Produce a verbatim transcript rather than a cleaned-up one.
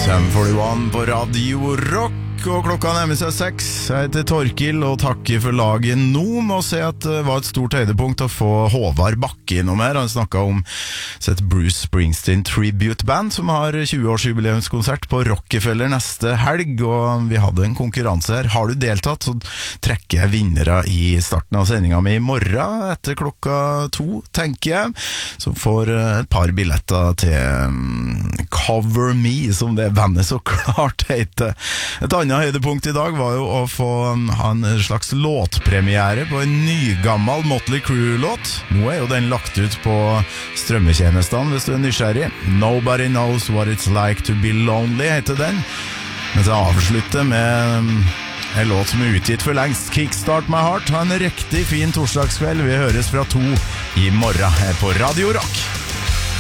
Sum førtién på Radio Rock, og klokka nærmer seg seks. Jeg heter Torkil og takker for laget nå. Må si at det var et stort høydepunkt å få Håvard Bakke innom her. Han snakket om sitt Bruce Springsteen Tribute Band, som har tjue-årsjubileumskonsert på Rockefeller neste helg, og vi hadde en konkurranse her. Har du deltatt, så trekker jeg vinnere i starten av sendingen med i morgen, etter klokka to, tenker jeg, som får et par billetter til Cover Me, som det bandet så klart heter. Et annet høydepunkt i dag var jo å få ha en slags låtpremiere på en nygammal Motley Crue-låt. Nå er jo den lagt ut på strømmetjenestene, hvis du er nysgjerrig. Nobody Knows What It's Like To Be Lonely heter den. Men så avslutter med en låt som er utgitt for lengst, Kickstart My Heart. Ha en riktig fin torsdagskveld. Vi høres fra to i morgen her på Radio Rock.